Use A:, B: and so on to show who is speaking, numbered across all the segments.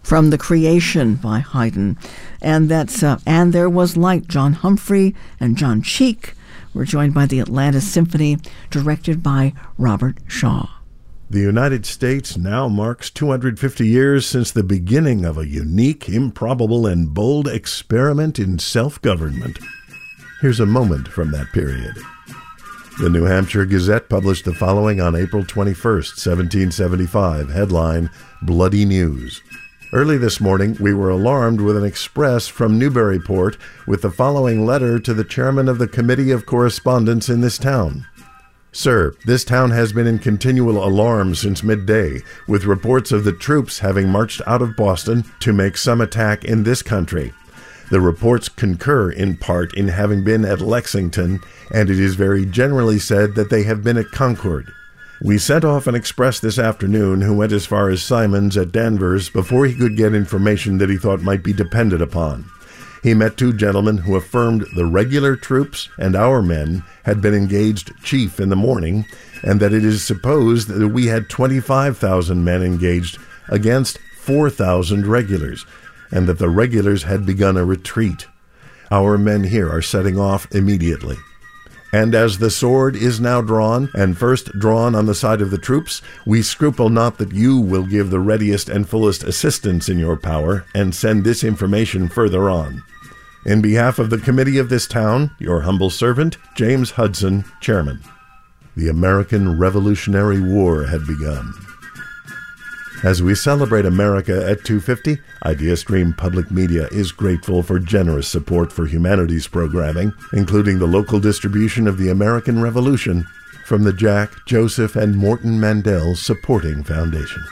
A: from The Creation by Haydn. And that's And There Was Light. John Humphrey and John Cheek were joined by the Atlanta Symphony, directed by Robert Shaw.
B: The United States now marks 250 years since the beginning of a unique, improbable, and bold experiment in self-government. Here's a moment from that period. The New Hampshire Gazette published the following on April 21st, 1775, headline, Bloody News. Early this morning, we were alarmed with an express from Newburyport with the following letter to the chairman of the Committee of Correspondence in this town. Sir, this town has been in continual alarm since midday, with reports of the troops having marched out of Boston to make some attack in this country. The reports concur in part in having been at Lexington, and it is very generally said that they have been at Concord. We sent off an express this afternoon who went as far as Simon's at Danvers before he could get information that he thought might be depended upon. He met two gentlemen who affirmed the regular troops and our men had been engaged chief in the morning, and that it is supposed that we had 25,000 men engaged against 4,000 regulars, and that the regulars had begun a retreat. Our men here are setting off immediately. And as the sword is now drawn, and first drawn on the side of the troops, we scruple not that you will give the readiest and fullest assistance in your power, and send this information further on. In behalf of the committee of this town, your humble servant, James Hudson, Chairman. The American Revolutionary War had begun. As we celebrate America at 250, IdeaStream Public Media is grateful for generous support for humanities programming, including the local distribution of the American Revolution from the Jack, Joseph, and Morton Mandel Supporting Foundation.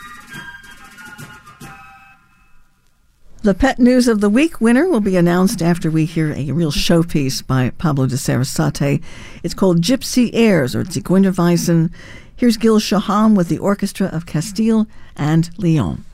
A: The Pet News of the Week winner will be announced after we hear a real showpiece by Pablo de Sarasate. It's called Gypsy Airs, or Zigeunerweisen. Here's Gil Shaham with the Orchestra of Castile and Leon.